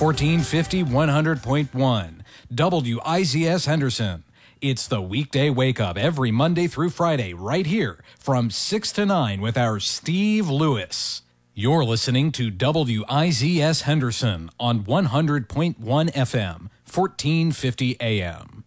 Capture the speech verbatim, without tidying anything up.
fourteen fifty, one hundred point one. W I Z S Henderson. It's the weekday wake-up every Monday through Friday right here from six to nine with our Steve Lewis. You're listening to W I Z S Henderson on one hundred point one F M, fourteen fifty A M.